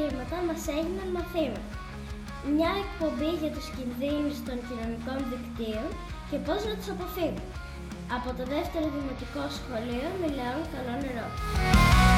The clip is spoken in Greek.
μαθήματα μας έγιναν μαθήματα. Μια εκπομπή για τους κινδύνους των κοινωνικών δικτύων και πώς να τους αποφύγουμε. Από το δεύτερο δημοτικό σχολείο Μιλεών Καλό Νερό.